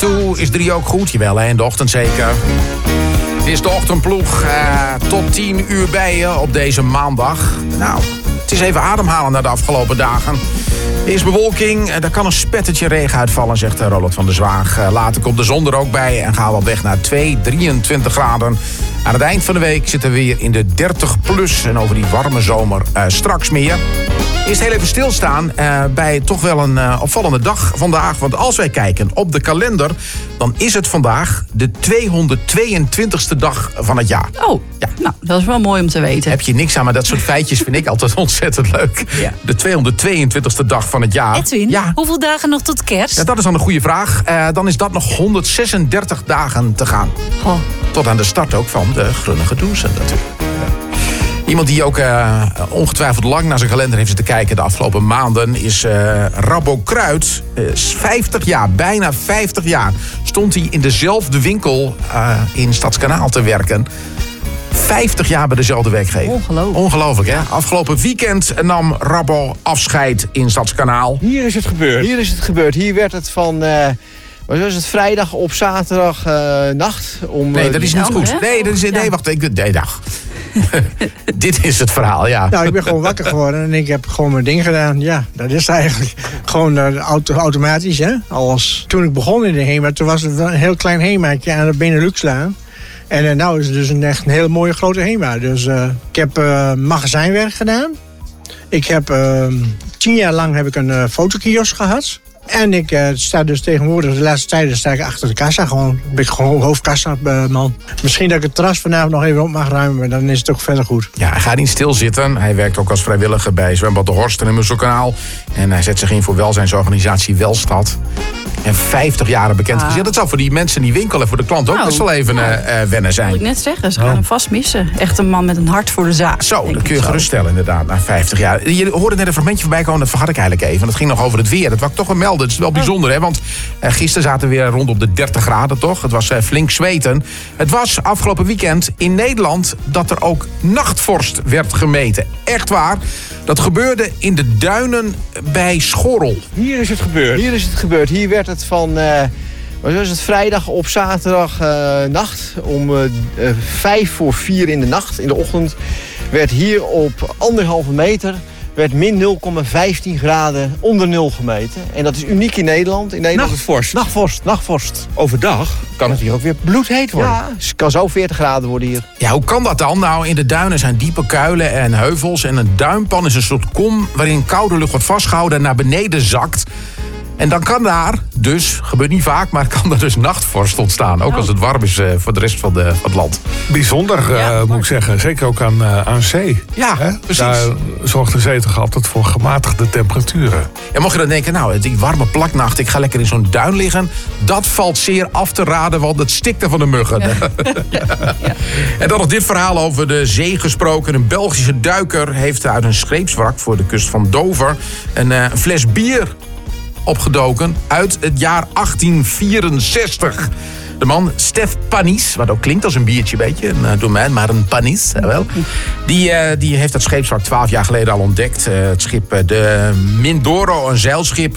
toe. Is 3 ook goed? Jawel, hè, in de ochtend zeker. Het is de ochtendploeg tot 10 uur bij je op deze maandag. Nou, het is even ademhalen na de afgelopen dagen. Er is bewolking, er kan een spettertje regen uitvallen, zegt Roland van der Zwaag. Later komt de zon er ook bij en gaan we op weg naar 23 graden. Aan het eind van de week zitten we weer in de 30 plus en over die warme zomer straks meer. Eerst heel even stilstaan bij toch wel een opvallende dag vandaag. Want als wij kijken op de kalender, dan is het vandaag de 222ste dag van het jaar. Oh, ja. Nou, dat is wel mooi om te weten. Heb je niks aan, maar dat soort feitjes vind ik altijd ontzettend leuk. Ja. De 222ste dag van het jaar. Edwin, hoeveel dagen nog tot kerst? Ja, dat is dan een goede vraag. Dan is dat nog 136 dagen te gaan. Oh. Tot aan de start ook van de Grunnige Doezen natuurlijk. Iemand die ook ongetwijfeld lang naar zijn kalender heeft zitten kijken de afgelopen maanden is Rabbo Kruid. 50 jaar, bijna 50 jaar, stond hij in dezelfde winkel in Stadskanaal te werken. 50 jaar bij dezelfde werkgever. Ongelooflijk. Ongelooflijk, hè? Afgelopen weekend nam Rabbo afscheid in Stadskanaal. Hier is het gebeurd. Hier werd het van... was het vrijdag op zaterdag nacht? Nee, dat is niet goed. Nee, dat is... Nee, wacht. Nee, dag. Dit is het verhaal, ja. Nou, ik ben gewoon wakker geworden en ik heb gewoon mijn ding gedaan. Ja, dat is eigenlijk gewoon automatisch, hè. Toen ik begon in de HEMA, toen was het een heel klein HEMA'tje aan de Benelux-laan. En nou is het dus echt een hele mooie grote HEMA. Dus ik heb magazijnwerk gedaan. Ik heb 10 jaar lang heb ik een fotokiosk gehad. En ik sta dus tegenwoordig, de laatste tijden sta ik achter de kassa. Ben ik gewoon hoofdkassa man. Misschien dat ik het terras vanavond nog even op mag ruimen, maar dan is het ook verder goed. Ja, hij gaat niet stilzitten. Hij werkt ook als vrijwilliger bij Zwembad de Horst en het Musselkanaal. En hij zet zich in voor welzijnsorganisatie Welstad. En 50 jaar bekend gezien. Dat zal voor die mensen die winkelen, voor de klant ook best wel even wennen zijn. Moet ik net zeggen, ze gaan hem vast missen. Echt een man met een hart voor de zaak. Zo, dat kun je geruststellen inderdaad, na 50 jaar. Je hoorde net een fragmentje voorbij komen, dat vergat ik eigenlijk even. Dat ging nog over het weer, dat wou ik toch wel melden. Het is wel bijzonder, hè, want gisteren zaten we weer rond op de 30 graden, toch? Het was flink zweten. Het was afgelopen weekend in Nederland dat er ook nachtvorst werd gemeten. Echt waar. Dat gebeurde in de duinen bij Schorrel. Hier is het gebeurd. Hier werd het van... was het vrijdag op zaterdag nacht. Om 3:55 in de nacht, in de ochtend... werd hier op 1,5 meter... werd min 0,15 graden onder nul gemeten. En dat is uniek in Nederland. In Nederland nachtvorst. Overdag kan het hier ook weer bloedheet worden. Ja, het kan zo 40 graden worden hier. Ja, hoe kan dat dan? Nou, in de duinen zijn diepe kuilen en heuvels. En een duinpan is een soort kom waarin koude lucht wordt vastgehouden en naar beneden zakt. En dan kan daar dus, gebeurt niet vaak, maar kan er dus nachtvorst ontstaan. Ook als het warm is voor de rest van het land. Bijzonder, moet ik zeggen. Zeker ook aan zee. Ja, hè? Precies. Daar zorgt de zee toch altijd voor gematigde temperaturen. En mocht je dan denken, nou, die warme plaknacht, ik ga lekker in zo'n duin liggen. Dat valt zeer af te raden, want het stikt er van de muggen. Ja. Ja. En dan nog dit verhaal over de zee gesproken. Een Belgische duiker heeft uit een scheepswrak voor de kust van Dover een fles bier opgedoken uit het jaar 1864. De man, Stef Panis, wat ook klinkt als een biertje een beetje, een domein, maar een Panis, wel. Die heeft dat scheepswrak 12 jaar geleden al ontdekt. Het schip de Mindoro, een zeilschip,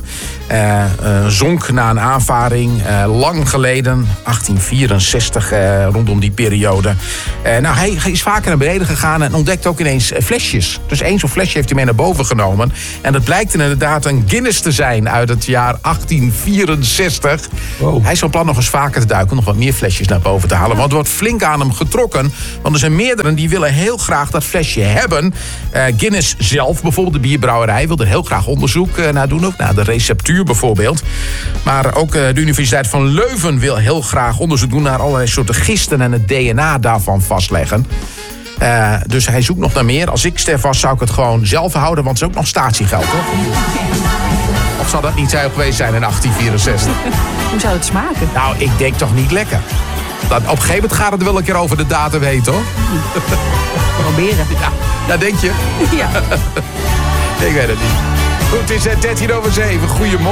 zonk na een aanvaring lang geleden, 1864, rondom die periode. Nou, hij is vaker naar beneden gegaan en ontdekt ook ineens flesjes. Dus één zo'n flesje heeft hij mee naar boven genomen. En dat blijkt inderdaad een Guinness te zijn uit het jaar 1864. Wow. Hij is van plan nog eens vaker te duiken, nog wat meer flesjes naar boven te halen. Want er wordt flink aan hem getrokken. Want er zijn meerdere die willen heel graag dat flesje hebben. Guinness zelf, bijvoorbeeld de bierbrouwerij, wil er heel graag onderzoek naar doen. Ook naar de receptuur bijvoorbeeld. Maar ook de Universiteit van Leuven wil heel graag onderzoek doen naar allerlei soorten gisten en het DNA daarvan vastleggen. Dus hij zoekt nog naar meer. Als ik Stef was, zou ik het gewoon zelf houden, want het is ook nog statiegeld, toch? Of zal dat niet zo geweest zijn in 1864? Hoe zou het smaken? Nou, ik denk toch niet lekker. Op een gegeven moment gaat het wel een keer over de datum heen, toch? Proberen. Ja, denk je? Ja. Ik weet het niet. Goed, het is 7:13. Goedemorgen.